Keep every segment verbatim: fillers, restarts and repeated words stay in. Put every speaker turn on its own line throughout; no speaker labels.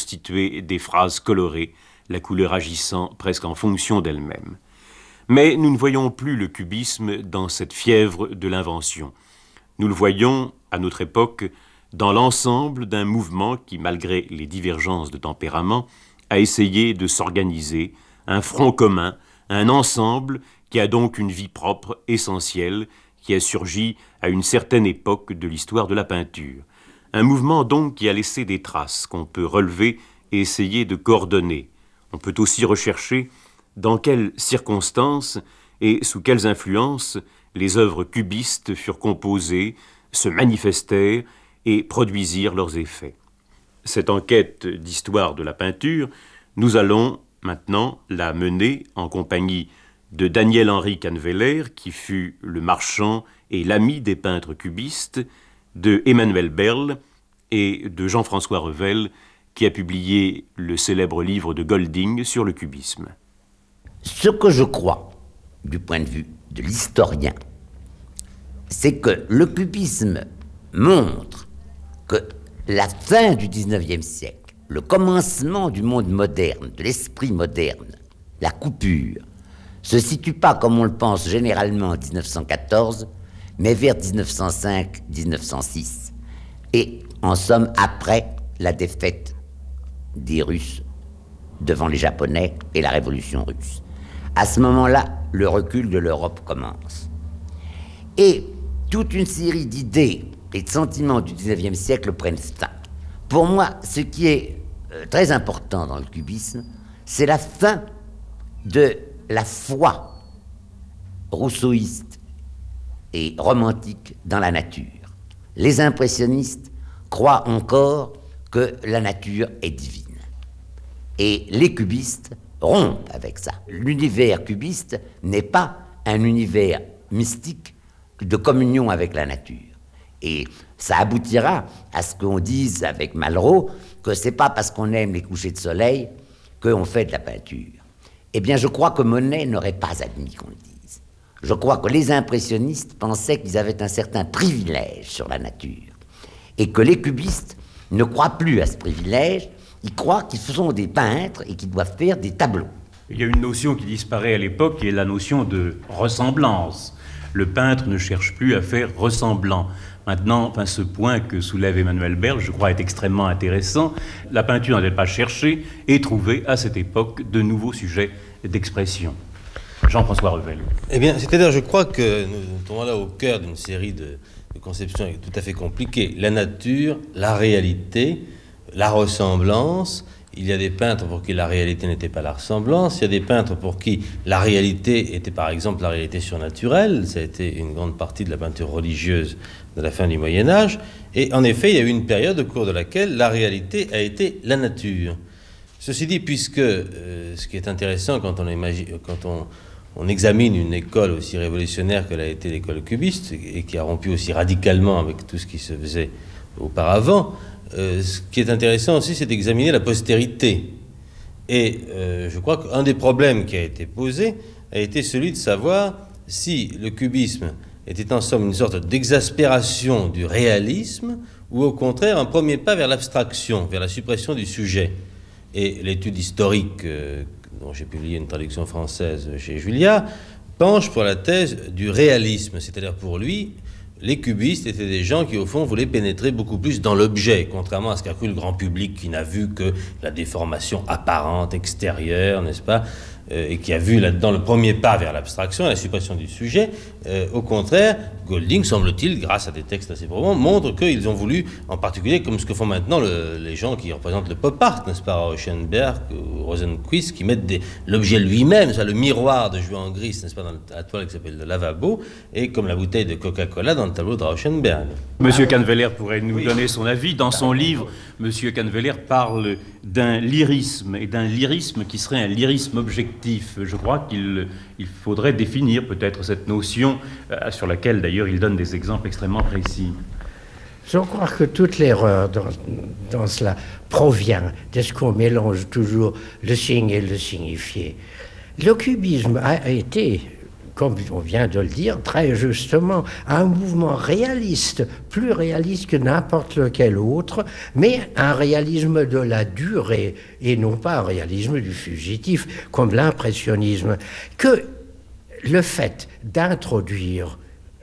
constituer des phrases colorées, la couleur agissant presque en fonction d'elle-même. Mais nous ne voyons plus le cubisme dans cette fièvre de l'invention. Nous le voyons, à notre époque, dans l'ensemble d'un mouvement qui, malgré les divergences de tempérament, a essayé de s'organiser, un front commun, un ensemble qui a donc une vie propre, essentielle, qui a surgi à une certaine époque de l'histoire de la peinture. Un mouvement donc qui a laissé des traces qu'on peut relever et essayer de coordonner. On peut aussi rechercher dans quelles circonstances et sous quelles influences les œuvres cubistes furent composées, se manifestèrent et produisirent leurs effets. Cette enquête d'histoire de la peinture, nous allons maintenant la mener en compagnie de Daniel-Henri Canneveller, qui fut le marchand et l'ami des peintres cubistes, de Emmanuel Berle et de Jean-François Revel, qui a publié le célèbre livre de Golding sur le cubisme.
Ce que je crois, du point de vue de l'historien, c'est que le cubisme montre que la fin du dix-neuvième siècle, le commencement du monde moderne, de l'esprit moderne, la coupure, se situe pas comme on le pense généralement en dix-neuf cent quatorze, mais vers dix-neuf cent cinq dix-neuf cent six, et en somme après la défaite des Russes devant les Japonais et la révolution russe. À ce moment-là, le recul de l'Europe commence. Et toute une série d'idées et de sentiments du dix-neuvième siècle prennent fin. Pour moi, ce qui est euh, très important dans le cubisme, c'est la fin de la foi rousseauiste et romantique dans la nature. Les impressionnistes croient encore que la nature est divine. Et les cubistes rompent avec ça. L'univers cubiste n'est pas un univers mystique de communion avec la nature. Et ça aboutira à ce qu'on dise avec Malraux que c'est pas parce qu'on aime les couchers de soleil qu'on fait de la peinture. Eh bien, je crois que Monet n'aurait pas admis qu'on le dise. Je crois que les impressionnistes pensaient qu'ils avaient un certain privilège sur la nature. Et que les cubistes ne croient plus à ce privilège, ils croient qu'ils sont des peintres et qu'ils doivent faire des tableaux.
Il y a une notion qui disparaît à l'époque, qui est la notion de ressemblance. Le peintre ne cherche plus à faire ressemblant. Maintenant, enfin, ce point que soulève Emmanuel Berle, je crois, est extrêmement intéressant. La peinture n'a pas cherché et trouvé à cette époque de nouveaux sujets d'expression. Jean-François Revel.
Eh bien, c'est-à-dire, je crois que nous tombons là au cœur d'une série de, de conceptions tout à fait compliquées. La nature, la réalité, la ressemblance. Il y a des peintres pour qui la réalité n'était pas la ressemblance. Il y a des peintres pour qui la réalité était, par exemple, la réalité surnaturelle. Ça a été une grande partie de la peinture religieuse de la fin du Moyen-Âge. Et en effet, il y a eu une période au cours de laquelle la réalité a été la nature. Ceci dit, puisque euh, ce qui est intéressant quand on, imagine, quand on, on examine une école aussi révolutionnaire que l'a été l'école cubiste, et qui a rompu aussi radicalement avec tout ce qui se faisait auparavant, Euh, ce qui est intéressant aussi, c'est d'examiner la postérité. Et euh, je crois qu'un des problèmes qui a été posé a été celui de savoir si le cubisme était en somme une sorte d'exaspération du réalisme ou au contraire un premier pas vers l'abstraction, vers la suppression du sujet. Et l'étude historique, euh, dont j'ai publié une traduction française chez Julia, penche pour la thèse du réalisme, c'est-à-dire pour lui, les cubistes étaient des gens qui, au fond, voulaient pénétrer beaucoup plus dans l'objet, contrairement à ce qu'a cru le grand public qui n'a vu que la déformation apparente, extérieure, n'est-ce pas, euh, et qui a vu là-dedans le premier pas vers l'abstraction et la suppression du sujet. Euh, au contraire, Golding, semble-t-il, grâce à des textes assez probants, montre qu'ils ont voulu, en particulier, comme ce que font maintenant le, les gens qui représentent le pop art, n'est-ce pas, Rauschenberg ou Rosenquist, qui mettent des, l'objet lui-même, ça, le miroir de Juan Gris, n'est-ce pas, dans la toile qui s'appelle le lavabo, et comme la bouteille de Coca-Cola dans le tableau de Rauschenberg.
Monsieur Canneveller pourrait nous
oui.
donner son avis. Dans son livre, Monsieur Canneveller parle d'un lyrisme, et d'un lyrisme qui serait un lyrisme objectif. Je crois qu'il il faudrait définir peut-être cette notion, euh, sur laquelle d'ailleurs il donne des exemples extrêmement précis.
Je crois que toute l'erreur dans, dans cela provient de ce qu'on mélange toujours le signe et le signifié. Le cubisme a été comme on vient de le dire très justement, à un mouvement réaliste, plus réaliste que n'importe lequel autre, mais un réalisme de la durée, et non pas un réalisme du fugitif, comme l'impressionnisme, que le fait d'introduire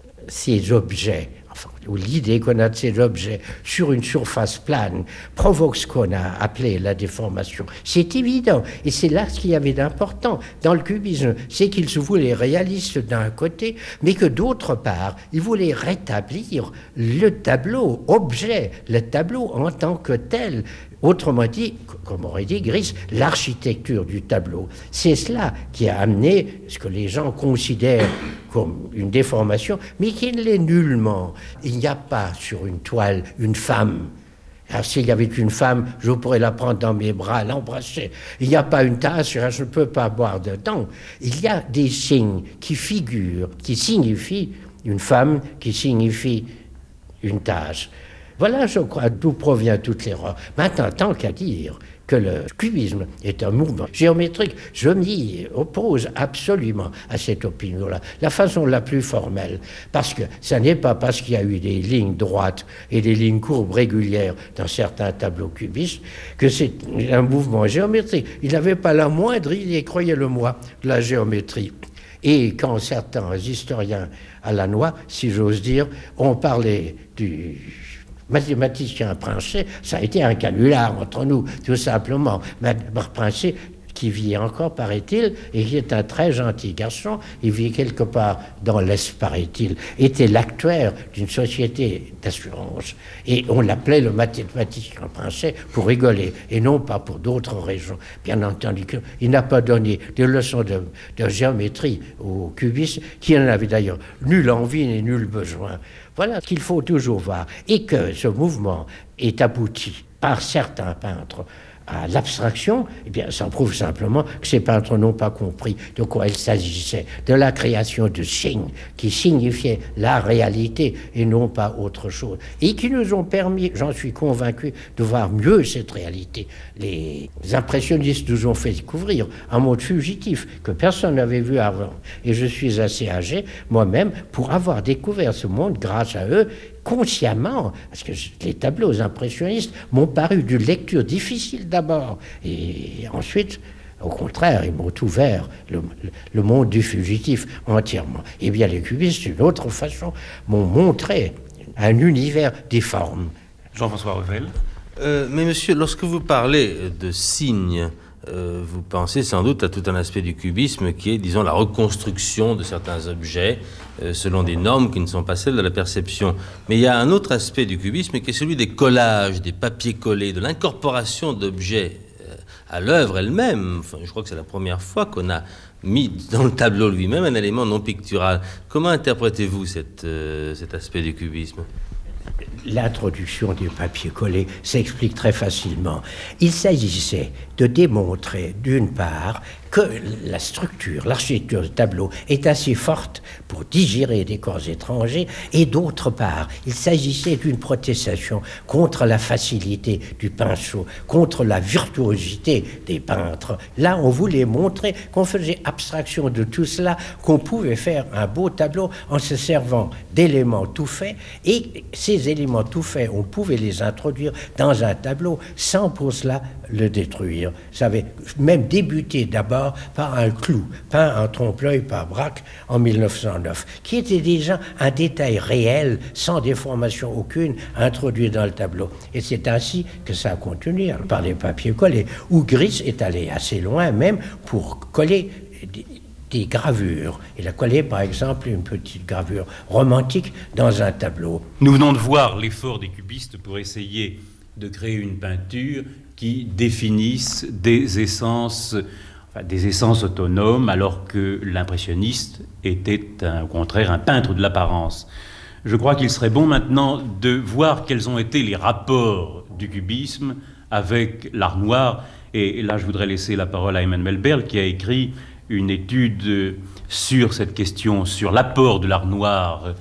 ces objets, enfin, ou l'idée qu'on a de ces objets sur une surface plane, provoque ce qu'on a appelé la déformation. C'est évident, et c'est là ce qu'il y avait d'important dans le cubisme, c'est qu'il se voulait réaliste d'un côté, mais que d'autre part, il voulait rétablir le tableau, objet, le tableau en tant que tel. Autrement dit, comme aurait dit Gris, l'architecture du tableau. C'est cela qui a amené ce que les gens considèrent comme une déformation, mais qui ne l'est nullement. Il n'y a pas sur une toile une femme. Alors, s'il y avait une femme, je pourrais la prendre dans mes bras, l'embrasser. Il n'y a pas une tasse, je ne peux pas boire dedans. Il y a des signes qui figurent, qui signifient une femme, qui signifie une tasse. Voilà, je crois, d'où provient toute l'erreur. Maintenant, tant qu'à dire que le cubisme est un mouvement géométrique, je m'y oppose absolument à cette opinion-là, la façon la plus formelle, parce que ça n'est pas parce qu'il y a eu des lignes droites et des lignes courbes régulières dans certains tableaux cubistes que c'est un mouvement géométrique. Il n'avait pas la moindre idée, croyez-le-moi, de la géométrie. Et quand certains historiens à la noix, si j'ose dire, ont parlé du mathématicien Princet, ça a été un canular entre nous, tout simplement. Princet, qui vit encore, paraît-il, et qui est un très gentil garçon, il vit quelque part dans l'Est, paraît-il, était l'actuaire d'une société d'assurance. Et on l'appelait le mathématicien Princet pour rigoler, et non pas pour d'autres raisons. Bien entendu, il n'a pas donné des leçons de, de géométrie aux cubistes, qui n'en avaient d'ailleurs nulle envie ni nul besoin. Voilà ce qu'il faut toujours voir. Et que ce mouvement est abouti par certains peintres à l'abstraction, eh bien, ça prouve simplement que ces peintres n'ont pas compris de quoi il s'agissait, de la création de signes qui signifiaient la réalité et non pas autre chose, et qui nous ont permis, j'en suis convaincu, de voir mieux cette réalité. Les impressionnistes nous ont fait découvrir un monde fugitif que personne n'avait vu avant, et je suis assez âgé, moi-même, pour avoir découvert ce monde grâce à eux, consciemment, parce que les tableaux impressionnistes m'ont paru d'une lecture difficile d'abord, et ensuite, au contraire, ils m'ont ouvert le, le monde du fugitif entièrement. Et bien les cubistes, d'une autre façon, m'ont montré un univers des formes.
Jean-François Revel.
Euh, mais monsieur, lorsque vous parlez de signes, Euh, vous pensez sans doute à tout un aspect du cubisme qui est, disons, la reconstruction de certains objets euh, selon des normes qui ne sont pas celles de la perception. Mais il y a un autre aspect du cubisme qui est celui des collages, des papiers collés, de l'incorporation d'objets euh, à l'œuvre elle-même. Enfin, je crois que c'est la première fois qu'on a mis dans le tableau lui-même un élément non pictural. Comment interprétez-vous cette, euh, cet aspect du cubisme ?
L'introduction du papier collé s'explique très facilement. Il s'agissait de démontrer, d'une part, que la structure, l'architecture du tableau est assez forte pour digérer des corps étrangers, et d'autre part, il s'agissait d'une protestation contre la facilité du pinceau, contre la virtuosité des peintres. Là, on voulait montrer qu'on faisait abstraction de tout cela, qu'on pouvait faire un beau tableau en se servant d'éléments tout faits, et ces éléments tout faits, on pouvait les introduire dans un tableau sans pour cela le détruire. Ça avait même débuté d'abord par un clou, peint en trompe-l'œil par Braque en mille neuf cent neuf, qui était déjà un détail réel, sans déformation aucune, introduit dans le tableau. Et c'est ainsi que ça a continué, par les papiers collés, où Gris est allé assez loin même pour coller des, des gravures. Il a collé, par exemple, une petite gravure romantique dans un tableau.
Nous venons de voir l'effort des cubistes pour essayer de créer une peinture qui définisse des essences, enfin, des essences autonomes, alors que l'impressionniste était, un, au contraire, un peintre de l'apparence. Je crois qu'il serait bon maintenant de voir quels ont été les rapports du cubisme avec l'art noir. Et là, je voudrais laisser la parole à Emmanuel Berle, qui a écrit une étude sur cette question, sur l'apport de l'art noir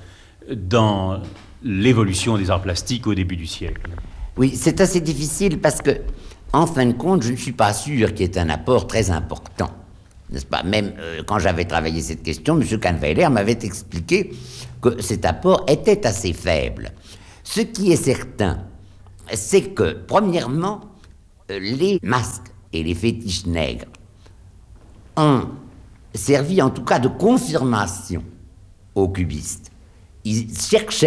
dans l'évolution des arts plastiques au début du siècle.
Oui, c'est assez difficile parce que, en fin de compte, je ne suis pas sûr qu'il y ait un apport très important n'est-ce pas? Même euh, quand j'avais travaillé cette question, M. Kahnweiler m'avait expliqué que cet apport était assez faible. Ce qui est certain, c'est que, premièrement, euh, les masques et les fétiches nègres ont servi en tout cas de confirmation aux cubistes. Ils cherchaient